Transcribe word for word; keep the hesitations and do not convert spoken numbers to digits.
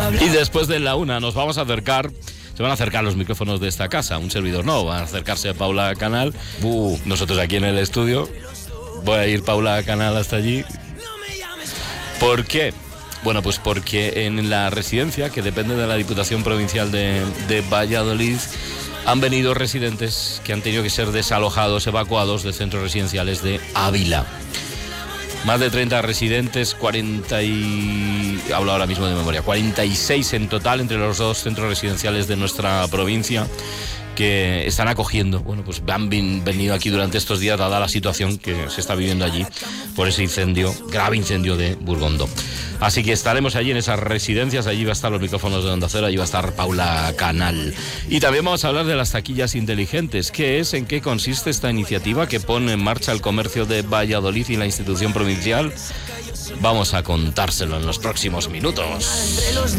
Y después de la una nos vamos a acercar, se van a acercar los micrófonos de esta casa, un servidor no, va a acercarse a Paula Canal, uh, nosotros aquí en el estudio, voy a ir Paula Canal hasta allí. ¿Por qué? Bueno, pues porque en la residencia, que depende de la Diputación Provincial de, de Valladolid, han venido residentes que han tenido que ser desalojados, evacuados de centros residenciales de Ávila. Más de treinta residentes, cuarenta y... hablo ahora mismo de memoria, cuarenta y seis en total entre los dos centros residenciales de nuestra provincia, que están acogiendo, bueno, pues han venido aquí durante estos días dada la situación que se está viviendo allí por ese incendio, grave incendio de Burgondo. Así que estaremos allí en esas residencias, allí va a estar los micrófonos de Onda Cero, allí va a estar Paula Canal. Y también vamos a hablar de las taquillas inteligentes. ¿Qué es? ¿En qué consiste esta iniciativa que pone en marcha el comercio de Valladolid y la institución provincial? Vamos a contárselo en los próximos minutos.